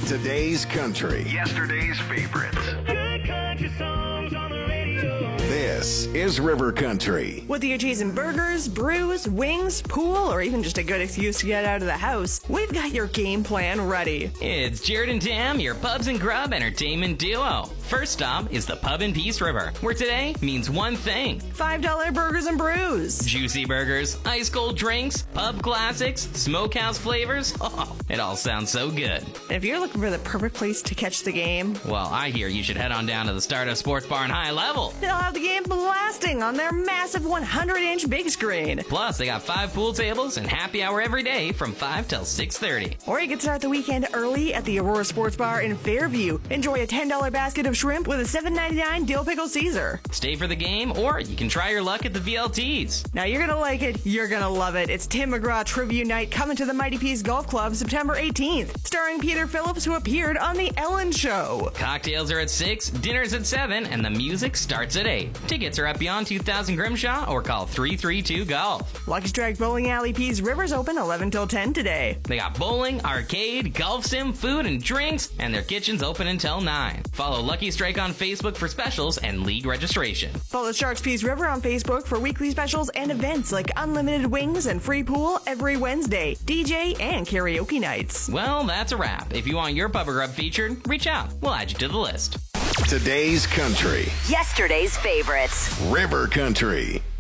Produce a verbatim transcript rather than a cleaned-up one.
Today's country. Yesterday's favorites. Good country songs on the radio. This is River Country. Whether you're chasing burgers, brews, wings, pool, or even just a good excuse to get out of the house, we've got your game plan ready. It's Jared and Tam, your Pubs and Grub entertainment duo. First stop is the Pub in Peace River, where today means one thing. five dollar burgers and brews. Juicy burgers, ice cold drinks, pub classics, smokehouse flavors. Oh, it all sounds so good. And if you're looking for the perfect place to catch the game, Well, I hear you should head on down to the Stardust Sports Bar in High Level. they'll have the game blasting on their massive one hundred inch big screen. Plus, they got five pool tables and happy hour every day from five till six thirty. Or you can start the weekend early at the Aurora Sports Bar in Fairview. Enjoy a ten dollar basket of shrimp with a seven ninety-nine dill pickle Caesar. Stay for the game, or you can try your luck at the V L Ts. Now you're gonna like it, you're gonna love it. It's Tim McGraw Trivia Night coming to the Mighty Peace Golf Club September eighteenth, starring Peter Phillips, who appeared on The Ellen Show. Cocktails are at six, dinner's at seven, and the music starts at eight. Tickets are at Beyond two thousand Grimshaw or call three three two golf. Lucky Strike Bowling Alley Peace River's open eleven till ten today. They got bowling, arcade, golf sim, food, and drinks, and their kitchen's open until nine. Follow Lucky Strike on Facebook for specials and league registration. Follow Sharks Peace River on Facebook for weekly specials and events like unlimited wings and free pool every Wednesday, D J and karaoke nights. Well, that's a wrap. If you want your Pub or Grub featured, reach out. We'll add you to the list. Today's country. Yesterday's favorites. River Country.